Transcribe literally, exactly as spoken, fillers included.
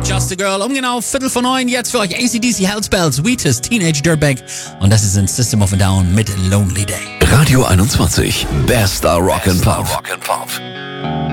Just a Girl, um genau Viertel vor neun, jetzt für euch A C D C, Hellspells, Wheatus, Teenage Dirtbag und das ist ein System of a Down mit Lonely Day. Radio einundzwanzig, bester Rock and Pop.